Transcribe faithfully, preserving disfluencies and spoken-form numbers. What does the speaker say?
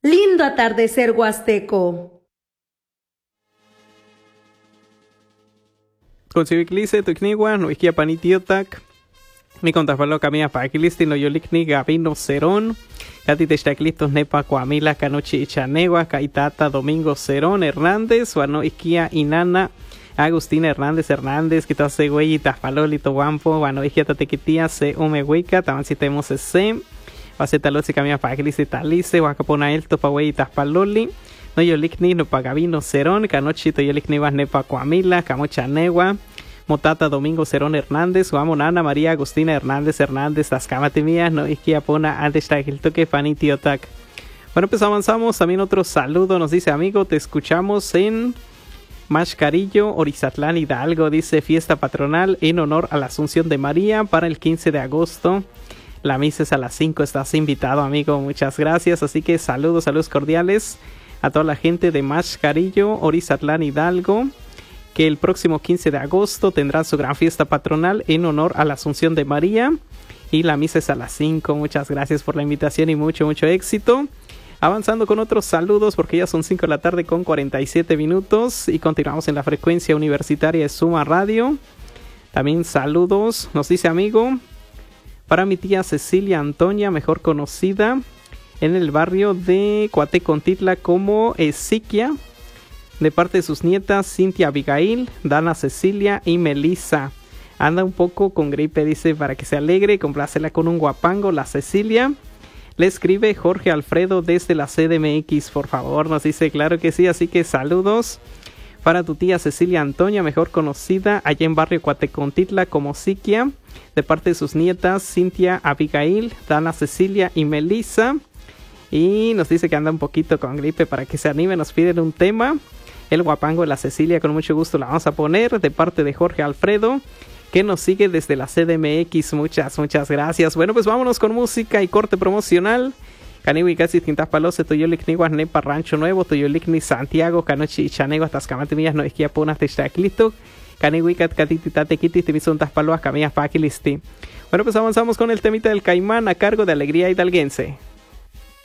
Lindo atardecer huasteco. Consiviclice, tuicnigua, no isquia panitiotac. Ni contafalo camia paquilisti, no yolicni gabino cerón. Cati textaclistos nepa cuamila canochi ichanegua, caitata Domingo Cerón Hernández, wano isquia inana. Agustina Hernández Hernández, que te hace güey, taspalolito guampo, wano isquia tatequitia, se umehuica, tamancitemos ese. Vacetalotsi camia paquilisti talice, wakapona elto pa güey, taspaloli. No yolicni no pagavino cerón, canochito yolicni vas nepa cuamila, camochanegua. Motata Domingo Cerón Hernández, Guamo Ana María Agustina Hernández Hernández, Tascamatimías, no isquia pona antes que panitiotac. Bueno, pues avanzamos. También otro saludo nos dice: amigo, te escuchamos en Mascarillo, Orizatlán, Hidalgo. Dice: fiesta patronal en honor a la Asunción de María para el quince de agosto. La misa es a las cinco, estás invitado, amigo. Muchas gracias. Así que saludos, saludos cordiales a toda la gente de Mascarillo, Orizatlán, Hidalgo, que el próximo quince de agosto tendrá su gran fiesta patronal en honor a la Asunción de María. Y la misa es a las cinco. Muchas gracias por la invitación y mucho, mucho éxito. Avanzando con otros saludos, porque ya son cinco de la tarde con cuarenta y siete minutos. Y continuamos en la frecuencia universitaria de Suma Radio. También saludos, nos dice amigo, para mi tía Cecilia Antonia, mejor conocida en el barrio de Coatecontitla como Ezequia, de parte de sus nietas Cintia Abigail, Dana Cecilia y Melissa. Anda un poco con gripe, dice, para que se alegre, complácela con un guapango, la Cecilia. Le escribe Jorge Alfredo desde la C D M X, por favor, nos dice, claro que sí, así que saludos para tu tía Cecilia Antonia, mejor conocida allá en barrio Coatecontitla como Siquia, de parte de sus nietas Cintia Abigail, Dana Cecilia y Melissa. Y nos dice que anda un poquito con gripe, para que se anime, nos piden un tema. El guapango de la Cecilia, con mucho gusto la vamos a poner, de parte de Jorge Alfredo, que nos sigue desde la C D M X. Muchas, muchas gracias. Bueno, pues vámonos con música y corte promocional. Caniwi casi tintas palos, Toyolik Niguas Nepa Rancho Nuevo, Toyolik ni Santiago, Canochi y Chanego, hasta Escamatimillas, no esquia punas, Textaclito, Caniwi cat catititate quitis, Timisuntas Paloas, Camillas Paquilisti. Bueno, pues avanzamos con el temita del Caimán a cargo de Alegría Hidalguense.